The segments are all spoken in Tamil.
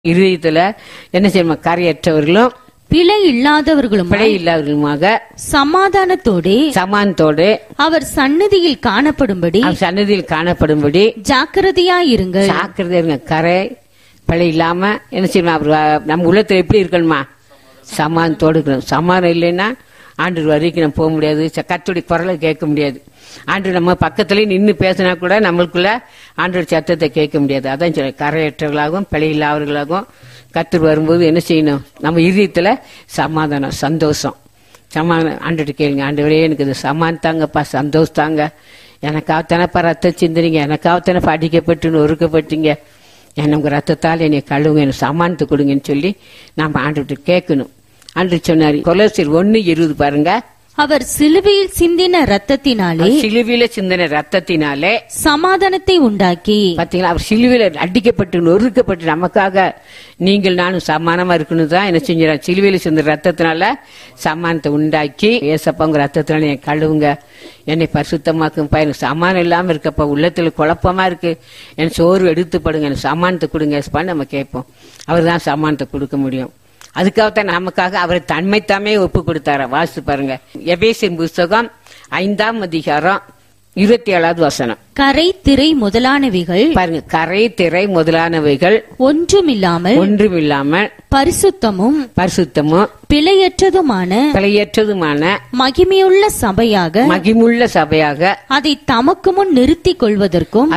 இருதயத்துல என்ன செய்யணும்? கரையற்றவர்களும் பிழை இல்லாதவர்களுமாக சமாதானத்தோடு அவர் சந்நிதியில் காணப்படும்படி ஜாக்கிரதையாயிருங்கள். ஜாக்கிரதையா கரை பிழை இல்லாம என்ன செய்யணும்? அவர் நம்ம உள்ளத்துல எப்படி இருக்கணுமா? சமாதானத்தோடு இருக்கணும். சமாதானம் இல்லைன்னா ஆண்டவர் வரைக்கும் நம்ம போக முடியாது. கர்த்தருடைய குரலை கேட்க முடியாது. ஆண்டு நம்ம பக்கத்துலயே நின்று பேசினா கூட நம்மளுக்குள்ள ஆண்டோட சத்தத்தை கேட்க முடியாது. அதான் சொல்ல, கரையற்றவர்களாகவும் பிழை இல்லாதவர்களாகவும் கர்த்தர் வரும்போது என்ன செய்யணும்? நம்ம இதயத்துல சமாதானம், சந்தோஷம். சமாதானம் ஆண்டுட்டு கேளுங்க, ஆண்டவரே எனக்கு இது சமாதானத்தாங்கப்பா, சந்தோஷத்தாங்க. எனக்காகத்தானப்பா ரத்த சிந்தனீங்க, எனக்காகத்தானப்பா அடிக்கப்பட்டு நொறுக்கப்பட்டீங்க, உங்க ரத்தத்தால் என்னை கழுவுங்க, எனக்கு சமானத்தை கொடுங்கன்னு சொல்லி நாம ஆண்டுட்டு கேட்கணும். ஆண்டு சொன்னாரு கொலோசியர் 1:20 பாருங்க. அவர் சிலுவையில் சிந்தின ரத்தத்தினாலே சமாதானத்தை உண்டாக்கி. பாத்தீங்களா? அவர் சிலுவையில அடிக்கப்பட்டு நொறுக்கப்பட்டு நமக்காக நீங்கள் நானும் சமானமா இருக்கணும் தான் என்ன செஞ்சார்? சிலுவையில சிந்த ரத்தத்தினால சமானத்தை உண்டாக்கி, ஏசப்பாங்க ரத்தத்தினால என் கழுவுங்க, என்னை பரிசுத்தமாக்கும், எனக்கு சமானம் இல்லாம இருக்கப்பா, உள்ளத்துல குழப்பமா இருக்கு, என் சோர்வு எடுத்துப்படுங்க, எனக்கு சமானத்தை கொடுங்க நம்ம கேட்போம். அவர் தான் சமானத்தை கொடுக்க முடியும். அதுக்காகத்தான் நமக்காக அவர் தன்மைத்தாமே ஒப்பு கொடுத்தார. வாசித்து பாருங்க, எபேசியர் புஸ்தகம் 5ஆம் அதிகாரம் 27வது வசனம். கரை திரை முதலானவைகள் பாருங்க, கரை திரை முதலானவைகள் ஒன்றுமில்லாமல் பரிசுத்தமும் பிழையற்றதுமான மகிமையுள்ள சபையாக அதை தமக்கு முன் நிறுத்திக் கொள்வதற்கும்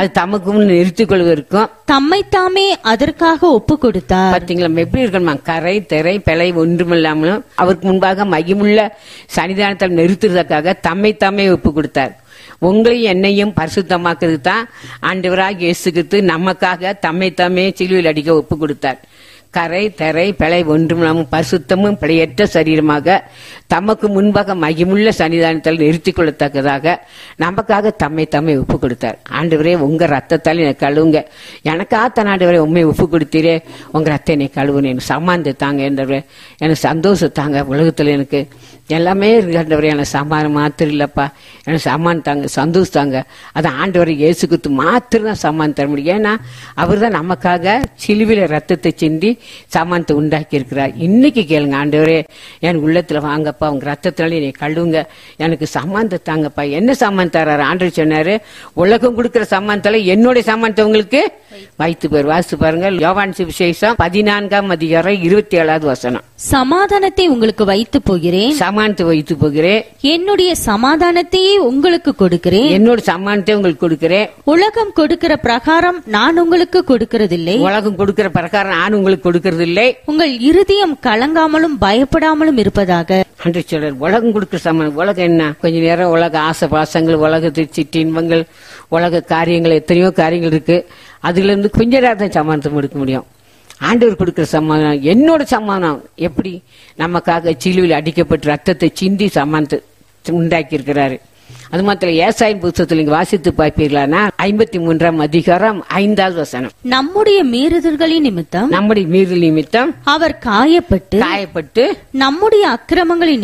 தம்மைத்தாமே அதற்காக ஒப்பு கொடுத்தார். பாத்தீங்களா எப்படி இருக்கணுமா? கரை திரை பிழை ஒன்றுமில்லாமலும் அவருக்கு முன்பாக மகிமுள்ள சன்னிதானத்தில் நிறுத்துறதுக்காக தம்மைத்தாமே ஒப்பு கொடுத்தார். உங்களையும் என்னையும் பரிசுத்தமாக்குறது தான் ஆண்டவராகிய இயேசு கிறிஸ்து நமக்காக தம்மைத்தாமே சிலுவையில் அடிக்க ஒப்பு கொடுத்தார். கரை திரை பிழை ஒன்றுமில்லாமல் பரிசுத்தமும் பிழையற்ற சரீரமாக தமக்கு முன்பாக மகிமுள்ள சன்னிதானத்தில் நிறுத்திக் கொள்ளத்தக்கதாக நமக்காக தம்மை ஒப்பு கொடுத்தார். ஆண்டவரே உங்க ரத்தத்தால் என்னை கழுவுங்க, எனக்காக ஆண்டவரே உண்மை ஒப்பு கொடுத்தீரே, உங்க ரத்தம் என்னை கழுவுன்னு எனக்கு சமானத்தை தாங்க என்றவரே, எனக்கு சந்தோஷத்தாங்க. உலகத்துல எனக்கு எல்லாமே இருக்கின்றவரே, எனக்கு சமாதானம் மாத்திரம் இல்லப்பா, எனக்கு சமான் தாங்க, சந்தோஷம் தாங்க. அது ஆண்டவரை இயேசு கிறிஸ்து மாத்திரம் தான் சமான் தர முடியும். ஏன்னா அவர் தான் நமக்காக சிலுவையில ரத்தத்தை சிந்தி சமானத்தை உண்டாக்கி இருக்கிறார். இன்னைக்கு கேளுங்க, ஆண்டவரே என் உள்ளத்துல வாங்கப்பா, உங்க ரத்தத்தினால என்னை கழுவுங்க, எனக்கு சமானத்தை தாங்கப்பா. என்ன சமான் தர்றாரு? ஆண்டவர் சொன்னாரு, உலகம் கொடுக்கிற சமானத்தால என்னுடைய சமானத்தை உங்களுக்கு வைத்து பேர். வாசித்து பாருங்க, யோவான் சுவிசேஷம் 14ஆம் அதிகாரம் 27வது வசனம். சமாதானத்தை உங்களுக்கு வைத்து போகிறேன், சமானத்தை வைத்து போகிறேன், என்னுடைய சமாதானத்தையே உங்களுக்கு கொடுக்கிறேன், என்னோட சமானத்தை உங்களுக்கு கொடுக்கிறேன். உலகம் கொடுக்கிற பிரகாரம் நான் உங்களுக்கு கொடுக்கிறதில்லை, உலகம் கொடுக்கிற பிரகாரம் நான் உங்களுக்கு கொடுக்கறதில்லை. உங்கள் இருதயம் கலங்காமலும் பயப்படாமலும் இருப்பதாக. அன்று சொல்றார், உலகம் கொடுக்கிற சமானம். உலகம் என்ன? கொஞ்ச நேரம் உலக ஆசை பாசங்கள், உலகத்து சிட்டி இன்பங்கள், உலக காரியங்கள், எத்தனையோ காரியங்கள் இருக்கு. அதுல இருந்து கொஞ்ச நேரம் தான் சமாதானத்தை கொடுக்க முடியும். ஆண்டவர் கொடுக்கிற சமாதானம், என்னோட சமாதானம் எப்படி? நமக்காக சிலுவையில் அடிக்கப்பட்டு ரத்தத்தை சிந்தி சமாதானத்தை உண்டாக்கி இருக்கிறாரு. அது மாத்திரம் ஏசாயின் புத்தகத்தில் நீங்க வாசித்து பார்ப்பீர்களானா 53ஆம் அதிகாரம் 5வது வசனம். நம்முடைய மீறுதல்களின் நிமித்தம் அவர் காயப்பட்டு நம்முடைய அக்கிரமங்களின்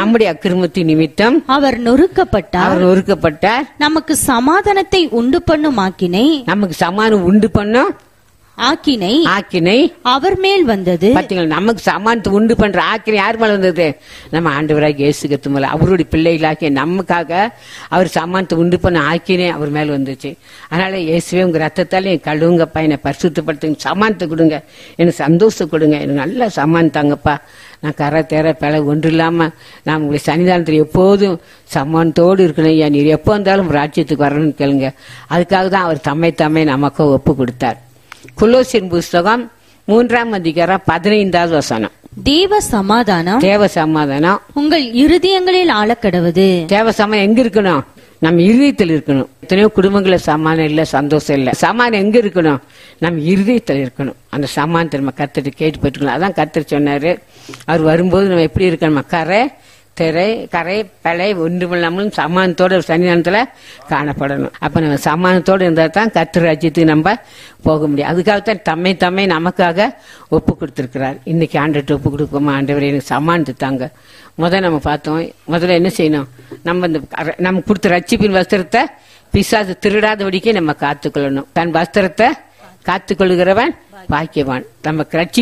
நிமித்தம் அவர் நொறுக்கப்பட்டார். நமக்கு சமாதானத்தை உண்டு பண்ணும் ஆக்கினை, நமக்கு சமாதானம் உண்டு பண்ணும் ஆக்கினை அவர் மேல் வந்தது. பாத்தீங்களா? நமக்கு சமானத்தை உண்டு பண்ற ஆக்கினை யார் மேல வந்தது? நம்ம ஆண்டவராகிய இயேசு கிறிஸ்து மேல. அவருடைய பிள்ளைகளாகிய நமக்காக அவர் சமானத்தை உண்டு பண்ண ஆக்கினை அவர் மேல வந்துச்சு. அதனால இயேசுவே உங்க ரத்தத்தால என் கழுவுங்கப்பா, என்னை பரிசுத்தப்படுத்துங்க, சமானத்தை கொடுங்க, எனக்கு சந்தோஷம் கொடுங்க, எனக்கு நல்ல சமான் தாங்கப்பா. நான் கரை தேர பிழை ஒன்று இல்லாம நான் உங்களுடைய சன்னிதானத்தில் எப்போதும் சமானத்தோடு இருக்கணும். ஐயா, நீர் எப்போ வந்தாலும் ராஜ்யத்துக்கு வரணும்னு கேளுங்க. அதுக்காக தான் அவர் தம்மை நமக்கு ஒப்பு கொடுத்தார். கொலோசியர் புஸ்தகம் 3ஆம் அதிகாரம் 15வது வசனம். தேவ சமாதானம் உங்கள் இருதயங்களில் ஆளக்கடவது. தேவ சமாதானம் எங்க இருக்கணும்? நம்ம இருதயத்தில் இருக்கணும். எத்தனையோ குடும்பங்கள சமாதானம் இல்ல, சந்தோஷம் இல்ல. சமாதானம் எங்க இருக்கணும்? நம்ம இருதயத்தில் இருக்கணும். அந்த சமாதானத்தை நம்ம கர்த்தர் கேட்டு பெற்றுக்கணும். அதான் கர்த்தர் சொன்னாரு, அவர் வரும்போது நம்ம எப்படி இருக்கணும்? கரை பிழை ஒன்றுமில்லாமலும் சமாதானத்தோட சன்னிதானத்துல காணப்படணும். அப்ப நம்ம சமாதானத்தோடு இருந்தா தான் கர்த்தர் ராஜ்யத்துக்கு நம்ம போக முடியும். அதுக்காகத்தான் தம்மை நமக்காக ஒப்பு கொடுத்திருக்கிறார். இன்னைக்கு ஆண்டவர்கிட்ட ஒப்பு கொடுப்போமா? ஆண்டவரே எனக்கு சமாதானத்தை தாங்க. நம்ம பார்த்தோம், முதல்ல என்ன செய்யணும்? நம்ம கொடுத்த ரட்சிப்பின் வஸ்திரத்தை பிசாசு திருடாதபடிக்கே நம்ம காத்துக்கொள்ளணும். தன் வஸ்திரத்தை காத்துக்கொள்கிறவன் பாக்கியவான். நமக்கு